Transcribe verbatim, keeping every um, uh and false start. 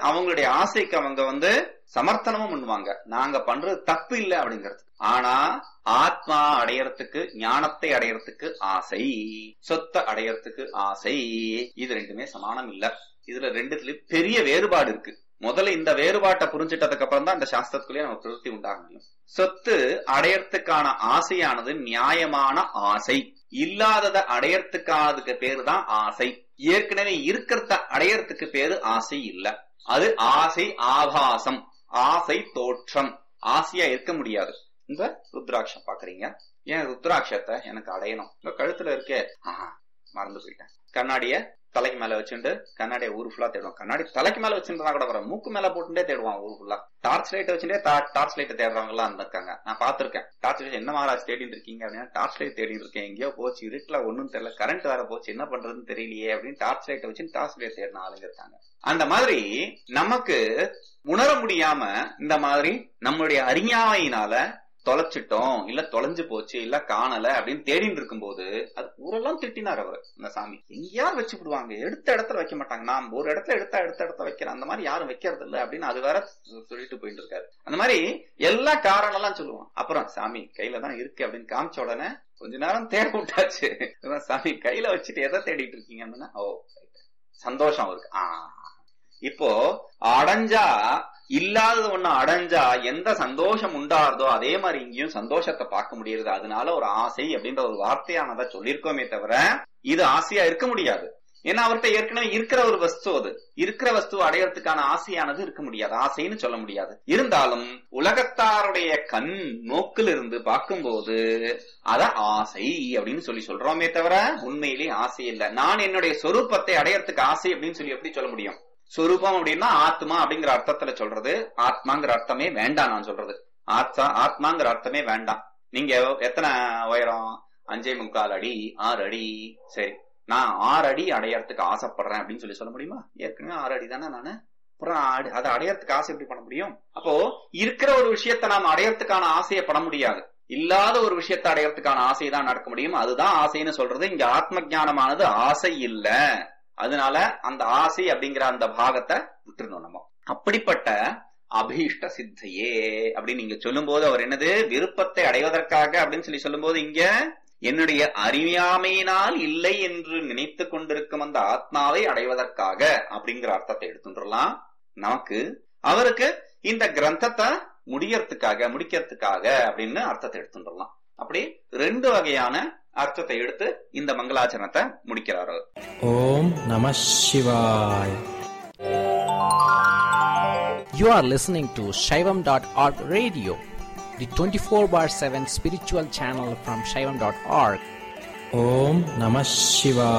அவங்களுடைய ஆசைக்கு அவங்க வந்து சமர்த்தனமும் பண்ணுவாங்க, நாங்க பண்றது தப்பு இல்லை அப்படிங்கிறது. ஆனா ஆத்மா அடையறதுக்கு, ஞானத்தை அடையறதுக்கு ஆசை, சொத்தை அடையறதுக்கு ஆசை, இது ரெண்டுமே சமானம் இல்ல. இதுல ரெண்டுத்துலயும் பெரிய வேறுபாடு இருக்கு. முதல்ல இந்த வேறுபாட்டை புரிஞ்சிட்டதுக்கு அப்புறம் தான் இந்த சாஸ்திரத்துக்குள்ளேயே நம்ம பிரவൃத்தி உண்டாக முடியும். சொத்து அடையறதுக்கான ஆசையானது நியாயமான ஆசை, இல்லாததை அடையறதுக்கானதுக்கு பேரு தான் ஆசை. ஏற்கனவே இருக்கிறத அடையறதுக்கு பேரு ஆசை இல்ல, அது ஆசை ஆபாசம், ஆசை தோற்றம். ஆசையா இருக்க முடியாது. இந்த ருத்ராட்சம் பாக்குறீங்க, ஏன் ருத்ராட்சத்தை எனக்கு அடையணும், இந்த கழுத்துல இருக்கே, ஆஹ் மறந்து போயிட்டேன். கண்ணாடிய தலைக்கு மேல வச்சுட்டு கண்ணாடிய ஊரு ஃபுல்லா தேடுவான். கண்ணாடி தலைக்கு மேல வச்சுருந்தா கூட வர, மூக்கு மேல போட்டுட்டே தேடுவான் ஊரு ஃபுல்லா. டார்ச் லைட் வச்சுட்டே டார்ச் லைட் தேடுறவங்க எல்லாம் இருக்காங்க, நான் பாத்திருக்கேன். டார்ச் லைட் என்ன மகாராஜ் தேடிட்டு இருக்கீங்க அப்படின்னா, டார்ச் லைட் தேடி இருக்கேன், எங்கேயோ போச்சு, இருட்டுல ஒன்னும் தெரியல, கரண்ட் வேற போச்சு, என்ன பண்றதுன்னு தெரியலையே அப்படின்னு டார்ச் லைட்டை வச்சு டார்ச் லைட் தேடின ஆளுங்க இருக்காங்க. அந்த மாதிரி நமக்கு உணர முடியாம இந்த மாதிரி நம்மளுடைய அறியாமையினால தொலைச்சிட்டோம், இல்ல தொலைஞ்சு போச்சு, இல்ல காணல அப்படின்னு தேடிட்டு இருக்கும் போது அது ஊரெல்லாம் திட்டினார் அவர். இந்த சாமி எங்கேயாவது வச்சு விடுவாங்க, எடுத்த இடத்துல வைக்க மாட்டாங்க, நாம் ஒரு இடத்துல எடுத்தா எடுத்த இடத்துல வைக்கிறேன், அந்த மாதிரி யாரும் வைக்கிறது இல்லை அப்படின்னு அது வேற சொல்லிட்டு போயிட்டு இருக்காரு. அந்த மாதிரி எல்லா காரணம் எல்லாம் சொல்லுவான். அப்புறம் சாமி கையில தான் இருக்கு அப்படின்னு காமிச்ச உடனே கொஞ்ச நேரம் தேட விட்டாச்சு. சாமி கையில வச்சுட்டு எதை தேடிட்டு இருக்கீங்கன்னா, ஓ சந்தோஷம் இருக்கு. ஆஹ் இப்போ அடைஞ்சா, இல்லாதது ஒண்ணு அடைஞ்சா எந்த சந்தோஷம் உண்டாருதோ அதே மாதிரி இங்கேயும் சந்தோஷத்தை பார்க்க முடியுது. அதனால ஒரு ஆசை அப்படின்ற ஒரு வார்த்தையானதை சொல்லியிருக்கோமே தவிர இது ஆசையா இருக்க முடியாது. ஏன்னா அவர்கிட்ட ஏற்கனவே இருக்கிற ஒரு வஸ்து, அது இருக்கிற வஸ்து அடையறதுக்கான ஆசையானது இருக்க முடியாது, ஆசைன்னு சொல்ல முடியாது. இருந்தாலும் உலகத்தாருடைய கண் நோக்கில் இருந்து பார்க்கும்போது அத ஆசை அப்படின்னு சொல்லி சொல்றோமே தவிர உண்மையிலேயே ஆசை இல்லை. நான் என்னுடைய சொரூபத்தை அடையறதுக்கு ஆசை அப்படின்னு சொல்லி எப்படி சொல்ல முடியும்? சொரூபம் அப்படின்னா ஆத்மா அப்படிங்கிற அர்த்தத்துல சொல்றது, ஆத்மாங்கிற அர்த்தமே வேண்டாம். நான் சொல்றது ஆத்மா ஆத்மாங்கிற அர்த்தமே வேண்டாம். நீங்க எத்தனை உயரம்? அஞ்சே முக்கால் அடி, ஆறு அடி. சரி, நான் ஆறு அடி அடையறதுக்கு ஆசைப்படுறேன் அப்படின்னு சொல்லி சொல்ல முடியுமா? ஏற்கனவே ஆறு அடி தானே நானு, அப்புறம் அதை அடையறதுக்கு ஆசை எப்படி பண்ண முடியும்? அப்போ இருக்கிற ஒரு விஷயத்த நாம அடையறதுக்கான ஆசையை பட முடியாது, இல்லாத ஒரு விஷயத்தை அடையறதுக்கான ஆசையை தான் நடக்க முடியும். அதுதான் ஆசைன்னு சொல்றது. இங்க ஆத்ம ஞானமானது ஆசை இல்ல, அதனால அந்த ஆசை அப்படிங்கிற அந்த பாகத்தை விட்டுறணும் நம்ம. அப்படிப்பட்ட அபீஷ்ட சித்தையே அப்படின்னு நீங்க சொல்லும் போது அவர் என்னது, விருப்பத்தை அடைவதற்காக அப்படின்னு சொல்லி சொல்லும் போது இங்க என்னுடைய அறியாமையினால் இல்லை என்று நினைத்து கொண்டிருக்கும் அந்த ஆத்மாவை அடைவதற்காக அப்படிங்கிற அர்த்தத்தை எடுத்துடலாம். நமக்கு அவருக்கு இந்த கிரந்தத்தை முடியறதுக்காக முடிக்கிறதுக்காக அப்படின்னு அர்த்தத்தை எடுத்துடலாம். அப்படி ரெண்டு வகையான அர்த்தத்தை எடுத்து இந்த மங்களாச்சரணத்தை முடிக்கிறார். ஓம் நம சிவாய. You are listening to Shaivam dot org radio, the twenty-four bar seven spiritual channel from Shaivam dot org. Om Namah Shivaya.